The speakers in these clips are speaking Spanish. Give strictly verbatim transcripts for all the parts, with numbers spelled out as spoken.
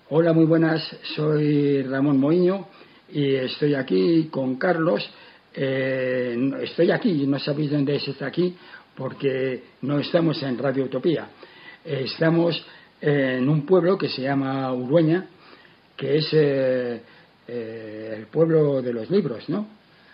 Hola, muy buenas, soy Ramón Moiño y estoy aquí con Carlos. Eh, estoy aquí, no sabéis dónde se está aquí porque no estamos en Radio Utopía. Eh, estamos en un pueblo que se llama Urueña, que es eh, eh, el pueblo de los libros, ¿no?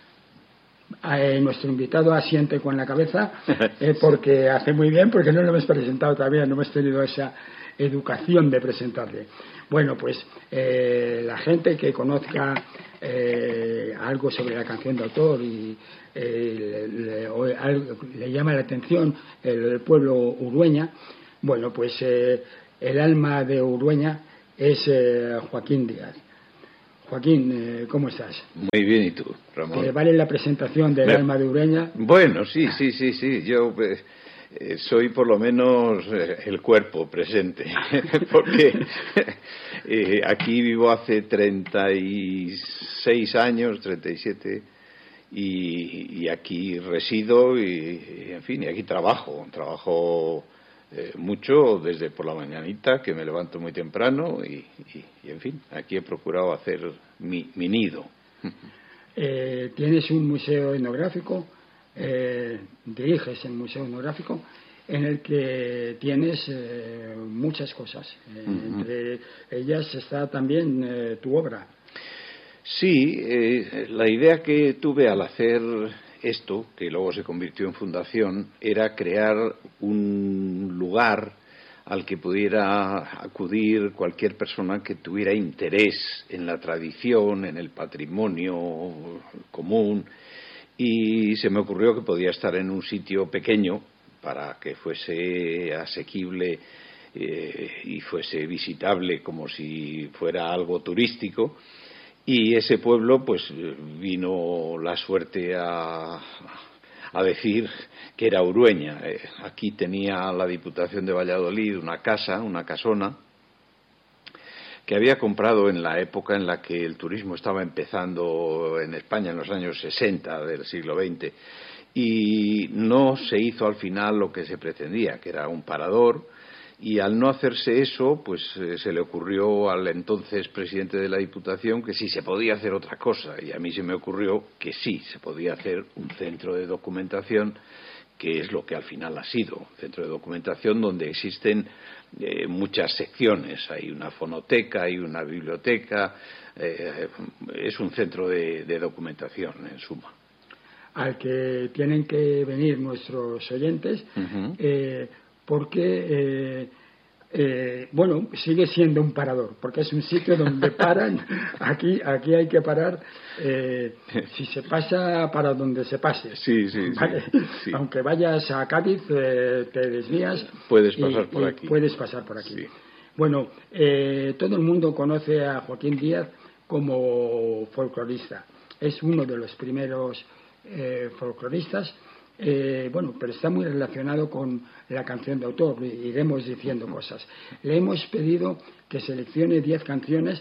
Eh, nuestro invitado asiente con la cabeza eh, porque hace muy bien, porque no lo hemos presentado todavía, no hemos tenido esa educación de presentarle. Bueno, pues eh, la gente que conozca eh, algo sobre la canción de autor y eh, le, le, o, algo, le llama la atención el, el pueblo Urueña, bueno, pues eh, el alma de Urueña es eh, Joaquín Díaz. Joaquín, eh, ¿cómo estás? Muy bien, ¿y tú, Ramón? ¿Te vale la presentación del Me... alma de Urueña? Bueno, sí, sí, sí, sí. Yo eh, soy por lo menos eh, el cuerpo presente, porque eh, aquí vivo hace treinta y seis años, treinta y siete, y, y aquí resido y, y, en fin, y aquí trabajo. Trabajo eh, mucho desde por la mañanita, que me levanto muy temprano, y, y, y en fin, aquí he procurado hacer mi, mi nido. Eh, tienes un museo etnográfico, eh, diriges el museo etnográfico, en el que tienes eh, muchas cosas. Eh, uh-huh. Entre ellas está también eh, tu obra. Sí, eh, la idea que tuve al hacer esto, que luego se convirtió en fundación, era crear un lugar al que pudiera acudir cualquier persona que tuviera interés en la tradición, en el patrimonio común, y se me ocurrió que podía estar en un sitio pequeño para que fuese asequible eh, y fuese visitable como si fuera algo turístico. Y ese pueblo, pues, vino la suerte a, a decir que era Urueña. Eh, aquí tenía la Diputación de Valladolid una casa, una casona, que había comprado en la época en la que el turismo estaba empezando en España, en los años sesenta del siglo veinte, y no se hizo al final lo que se pretendía, que era un parador. Y al no hacerse eso, pues eh, se le ocurrió al entonces presidente de la Diputación que sí se podía hacer otra cosa, y a mí se me ocurrió que sí se podía hacer un centro de documentación, que es lo que al final ha sido, un centro de documentación donde existen eh, muchas secciones. Hay una fonoteca, hay una biblioteca, eh, es un centro de, de documentación, en suma. Al que tienen que venir nuestros oyentes, uh-huh. eh, porque, eh, eh, bueno, sigue siendo un parador, porque es un sitio donde paran, aquí aquí hay que parar, eh, si se pasa, para donde se pase. Sí, sí, ¿vale? sí, sí. Aunque vayas a Cádiz, eh, te desvías. Puedes pasar y, por y aquí. Puedes pasar por aquí. Sí. Bueno, eh, todo el mundo conoce a Joaquín Díaz como folclorista. Es uno de los primeros eh, folcloristas. Eh, bueno, pero está muy relacionado con la canción de autor, iremos diciendo cosas. Le hemos pedido que seleccione diez canciones.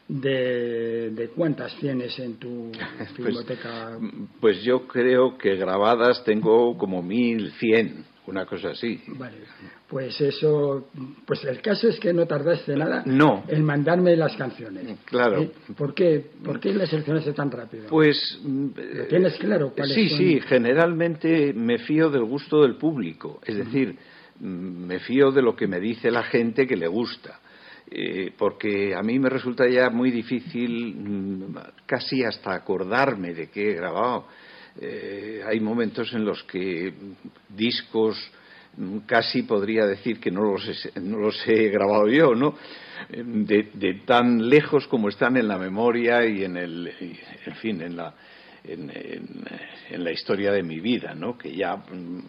De, ¿De cuántas tienes en tu biblioteca? Pues, pues yo creo que grabadas tengo como mil cien, una cosa así. Vale, pues eso, pues el caso es que no tardaste nada no. en mandarme las canciones. Claro. ¿Eh? ¿Por qué? ¿Por qué las seleccionaste tan rápido? Pues ¿lo tienes claro? ¿Cuáles sí, son? sí, generalmente me fío del gusto del público, es decir, uh-huh. me fío de lo que me dice la gente que le gusta. Eh, porque a mí me resulta ya muy difícil casi hasta acordarme de qué he grabado. Eh, hay momentos en los que discos casi podría decir que no los he, no los he grabado yo, ¿no? De, de tan lejos como están en la memoria y en el, en fin, en la En, en, en la historia de mi vida, ¿no? Que ya mm,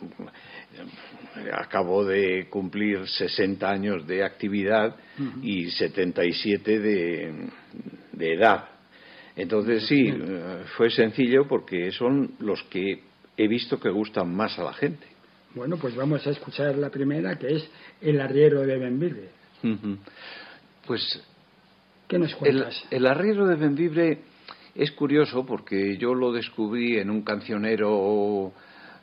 acabo de cumplir sesenta años de actividad uh-huh. y setenta y siete de, de edad. Entonces sí, uh, fue sencillo porque son los que he visto que gustan más a la gente. Bueno, pues vamos a escuchar la primera, que es El arriero de Bembibre. Uh-huh. Pues ¿qué nos cuentas? El, el arriero de Bembibre es curioso porque yo lo descubrí en un cancionero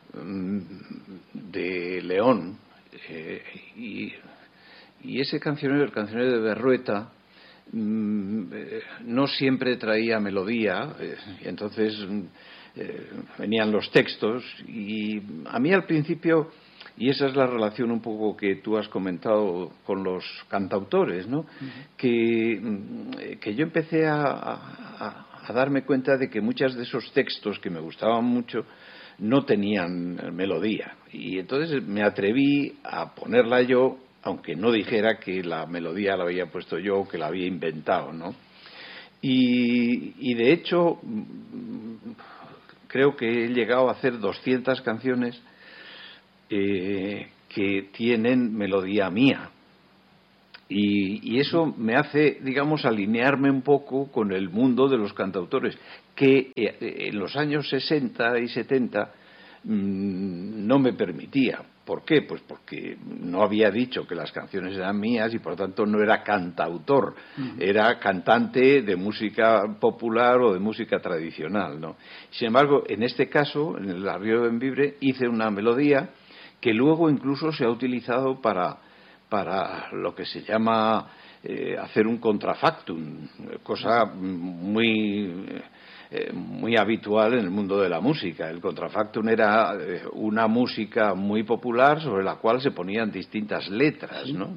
de León, eh, y, y ese cancionero, el cancionero de Berrueta, mmm, eh, no siempre traía melodía, eh, y entonces eh, venían los textos, y a mí al principio, y esa es la relación un poco que tú has comentado con los cantautores, ¿no? Uh-huh. que, que yo empecé a, a, a darme cuenta de que muchos de esos textos que me gustaban mucho no tenían melodía, y entonces me atreví a ponerla yo, aunque no dijera que la melodía la había puesto yo o que la había inventado, ¿no? Y, y de hecho creo que he llegado a hacer doscientas canciones eh, que tienen melodía mía, y, y eso me hace, digamos, alinearme un poco con el mundo de los cantautores, que eh, en los años sesenta y setenta mmm, no me permitía. ¿Por qué? Pues porque no había dicho que las canciones eran mías y por tanto no era cantautor, uh-huh. era cantante de música popular o de música tradicional, ¿no? Sin embargo, en este caso, en el Arriero de Bembibre, hice una melodía que luego incluso se ha utilizado para, para lo que se llama eh, hacer un contrafactum, cosa muy... Eh, muy habitual en el mundo de la música. El contrafactum era eh, una música muy popular sobre la cual se ponían distintas letras, ¿no?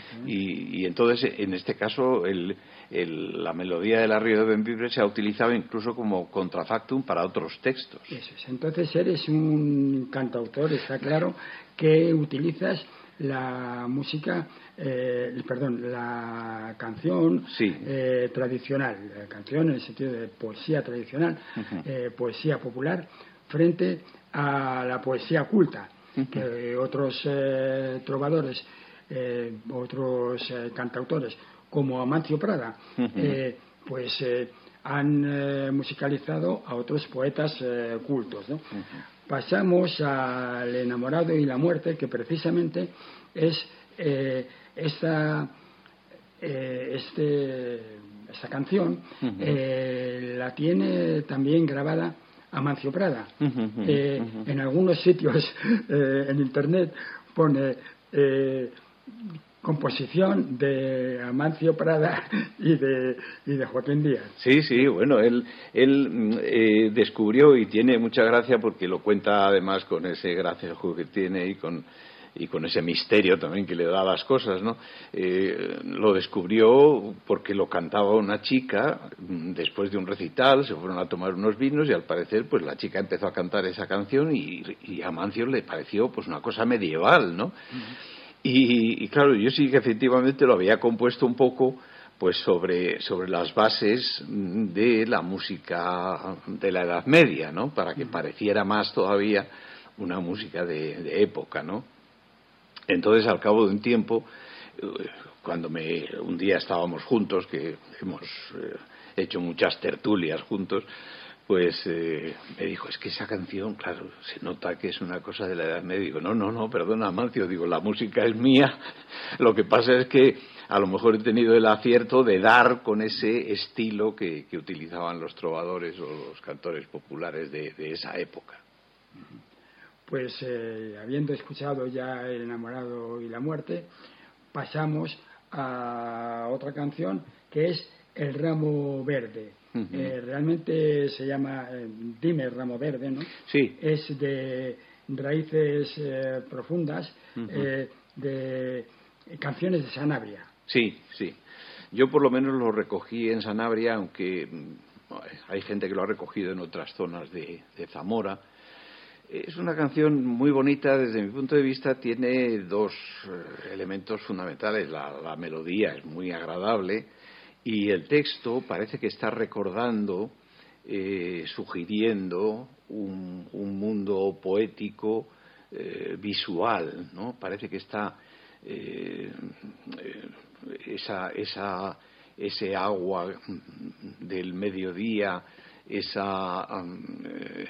Y, y entonces, en este caso, el, el, la melodía del Arriero de Bembibre se ha utilizado incluso como contrafactum para otros textos. Eso es. Entonces eres un cantautor, está claro, que utilizas la música, eh, perdón, la canción sí. eh, tradicional, la canción en el sentido de poesía tradicional, uh-huh. eh, poesía popular, frente a la poesía culta, uh-huh. que otros eh, trovadores, eh, otros eh, cantautores, como Amancio Prada, uh-huh. eh, pues eh, han eh, musicalizado a otros poetas eh, cultos, ¿no? Uh-huh. Pasamos al Enamorado y la muerte, que precisamente es eh, esta, eh, este, esta canción, uh-huh. eh, la tiene también grabada Amancio Prada. Uh-huh. Eh, uh-huh. En algunos sitios eh, en Internet pone eh, composición de Amancio Prada y de, y de Joaquín Díaz. Sí, sí, bueno, él, él eh, descubrió, y tiene mucha gracia porque lo cuenta además con ese gracejo que tiene y con, y con ese misterio también que le da a las cosas, ¿no? Eh, lo descubrió porque lo cantaba una chica después de un recital, se fueron a tomar unos vinos y al parecer pues la chica empezó a cantar esa canción y, y a Amancio le pareció pues una cosa medieval, ¿no? Uh-huh. Y, y claro, yo sí que efectivamente lo había compuesto un poco pues sobre, sobre las bases de la música de la Edad Media, ¿no? Para que pareciera más todavía una música de, de época, ¿no? Entonces, al cabo de un tiempo, cuando me, un día estábamos juntos, que hemos eh, hecho muchas tertulias juntos, pues eh, me dijo, es que esa canción, claro, se nota que es una cosa de la Edad Media. Digo, no, no, no, perdona, Amancio, digo, la música es mía. Lo que pasa es que a lo mejor he tenido el acierto de dar con ese estilo que, que utilizaban los trovadores o los cantores populares de, de esa época. Pues eh, habiendo escuchado ya El Enamorado y la muerte, pasamos a otra canción que es El Ramo Verde. Uh-huh. Eh, realmente se llama eh, Dime Ramo Verde, ¿no? Sí. Es de raíces eh, profundas, uh-huh. eh, de canciones de Sanabria. Sí, sí. Yo por lo menos lo recogí en Sanabria, aunque hay gente que lo ha recogido en otras zonas de, de Zamora. Es una canción muy bonita, desde mi punto de vista tiene dos eh, elementos fundamentales. La, la melodía es muy agradable y el texto parece que está recordando, eh, sugiriendo un, un mundo poético, eh, visual, ¿no? Parece que está eh, esa, esa, ese agua del mediodía, esa eh,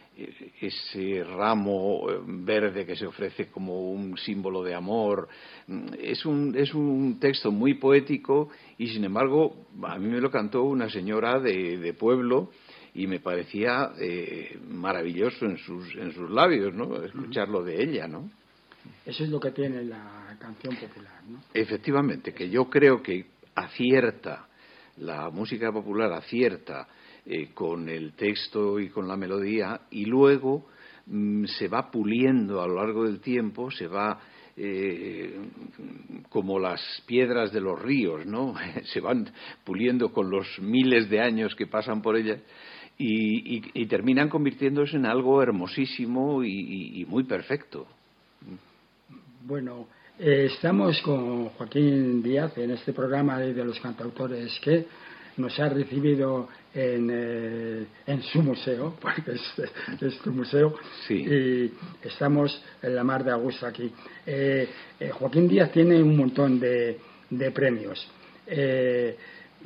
ese ramo verde que se ofrece como un símbolo de amor. Es un, es un texto muy poético y, sin embargo, a mí me lo cantó una señora de, de pueblo y me parecía eh, maravilloso en sus, en sus labios, ¿no? Escucharlo de ella, ¿no? Eso es lo que tiene la canción popular, ¿no? Efectivamente, que yo creo que acierta la música popular acierta eh, con el texto y con la melodía, y luego mm, se va puliendo a lo largo del tiempo, se va eh, como las piedras de los ríos, ¿no? Se van puliendo con los miles de años que pasan por ellas. Y, y, y terminan convirtiéndose en algo hermosísimo y, y, y muy perfecto. Bueno, eh, estamos con Joaquín Díaz en este programa de, de los cantautores que nos ha recibido en, eh, en su museo, porque es, es tu museo, sí. Y estamos en la mar de a gusto aquí. Eh, eh, Joaquín Díaz tiene un montón de, de premios. Eh,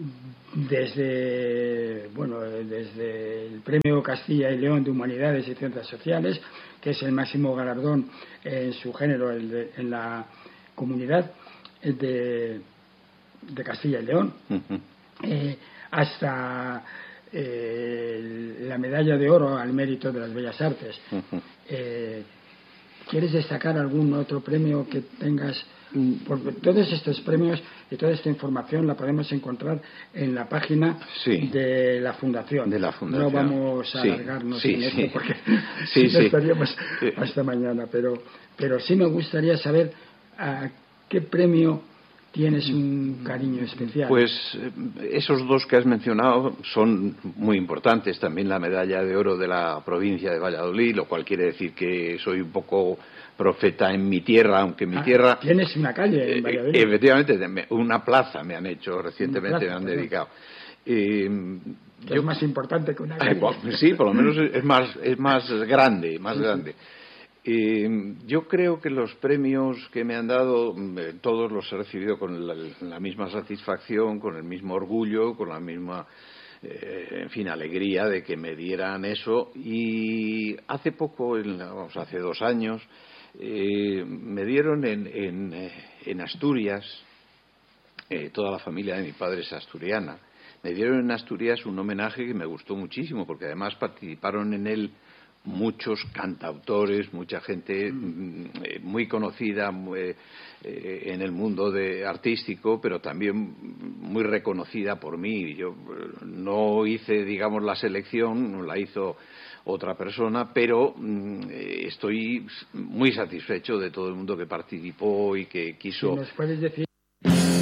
desde bueno desde el Premio Castilla y León de Humanidades y Ciencias Sociales, que es el máximo galardón en su género el de, en la comunidad de, de Castilla y León, uh-huh. eh, hasta eh, la medalla de oro al mérito de las bellas artes. Uh-huh. eh, ¿Quieres destacar algún otro premio que tengas? Porque todos estos premios y toda esta información la podemos encontrar en la página sí. de la Fundación. De la Fundación. No vamos a sí. alargarnos sí, en sí. esto porque sí, si no sí. estaríamos sí. hasta mañana. Pero, pero sí me gustaría saber a qué premio tienes un cariño especial. Pues esos dos que has mencionado son muy importantes. También la medalla de oro de la provincia de Valladolid, lo cual quiere decir que soy un poco profeta en mi tierra, aunque mi ah, tierra... Tienes una calle en Valladolid. Eh, efectivamente, una plaza me han hecho recientemente, plaza, me han perdón. dedicado. Eh, yo, es más importante que una calle. Eh, sí, por lo menos es más, es más grande, más sí, grande. Sí. Eh, yo creo que los premios que me han dado, eh, todos los he recibido con la, la misma satisfacción, con el mismo orgullo, con la misma, eh, en fin, alegría de que me dieran eso. Y hace poco, en, vamos, hace dos años, eh, me dieron en, en, en Asturias, eh, toda la familia de mi padre es asturiana, me dieron en Asturias un homenaje que me gustó muchísimo, porque además participaron en él muchos cantautores, mucha gente mm. muy conocida muy, eh, en el mundo de artístico, pero también muy reconocida por mí. Yo no hice, digamos, la selección, no la hizo otra persona, pero mm, estoy muy satisfecho de todo el mundo que participó y que quiso. ¿Nos puedes decir